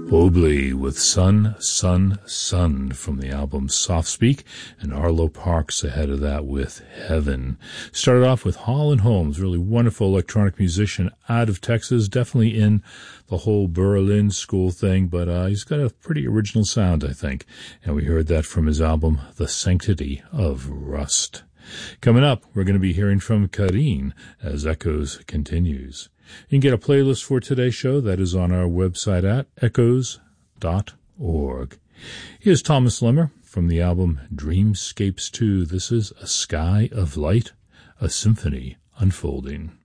Mobley with Sun, Sun, Sun from the album Soft Speak, and Arlo Parks ahead of that with Heaven. Started off with Holland Holmes, really wonderful electronic musician out of Texas, definitely in the whole Berlin school thing, but he's got a pretty original sound, I think. And we heard that from his album The Sanctity of Rust. Coming up, we're going to be hearing from Karine as Echoes continues. You can get a playlist for today's show that is on our website at echoes.org. Here's Thomas Lemmer from the album Dreamscapes 2. This is A Sky of Light, a Symphony Unfolding.